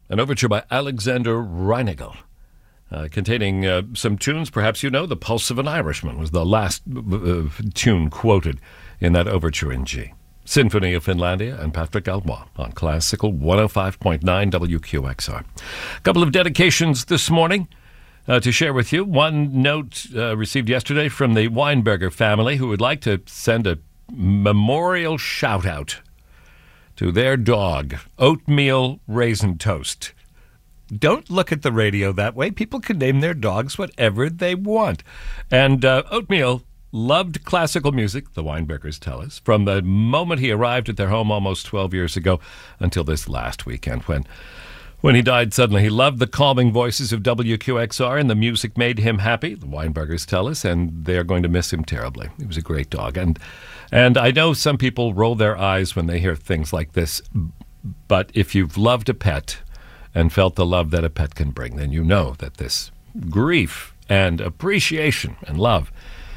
an overture by Alexander Reinagel, containing some tunes. Perhaps you know, The Pulse of an Irishman was the last tune quoted in that overture in G. Symphony of Finlandia and Patrick Galbois on Classical 105.9 WQXR. A couple of dedications this morning to share with you. One note received yesterday from the Weinberger family, who would like to send a memorial shout-out to their dog, Oatmeal Raisin Toast. Don't look at the radio that way. People can name their dogs whatever they want. And Oatmeal loved classical music, the Weinbergers tell us, from the moment he arrived at their home almost 12 years ago until this last weekend when he died suddenly. He loved the calming voices of WQXR, and the music made him happy, the Weinbergers tell us, and they are going to miss him terribly. He was a great dog. And I know some people roll their eyes when they hear things like this, but if you've loved a pet and felt the love that a pet can bring, then you know that this grief and appreciation and love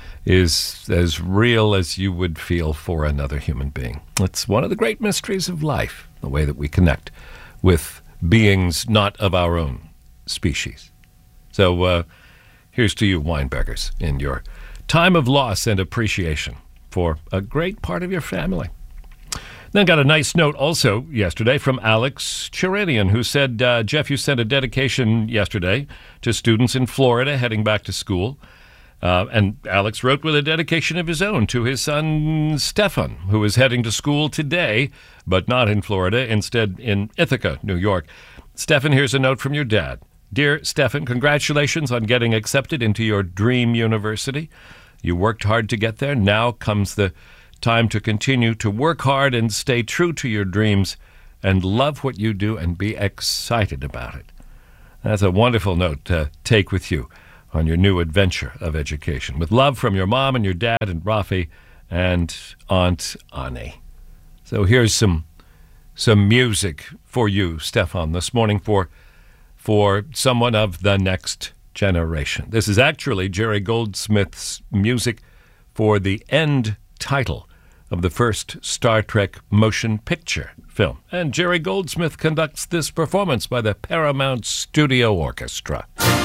is as real as you would feel for another human being. It's one of the great mysteries of life, the way that we connect with beings not of our own species. So here's to you, Weinbergers, in your time of loss and appreciation for a great part of your family. Then got a nice note also yesterday from Alex Cheranian, who said, Jeff, you sent a dedication yesterday to students in Florida heading back to school. And Alex wrote with a dedication of his own to his son, Stefan, who is heading to school today, but not in Florida, instead in Ithaca, New York. Stefan, here's a note from your dad. Dear Stefan, congratulations on getting accepted into your dream university. You worked hard to get there. Now comes the time to continue to work hard and stay true to your dreams and love what you do and be excited about it. That's a wonderful note to take with you on your new adventure of education. With love from your mom and your dad and Rafi and Aunt Annie. So here's some music for you, Stefan, this morning for someone of the next generation. This is actually Jerry Goldsmith's music for the end title of the first Star Trek motion picture film. And Jerry Goldsmith conducts this performance by the Paramount Studio Orchestra.